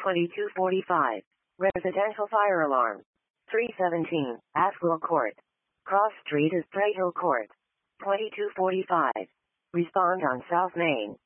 2245. Residential fire alarm. 317. Athwell Court. Cross Street is Hill Court. 2245. Respond on South Main.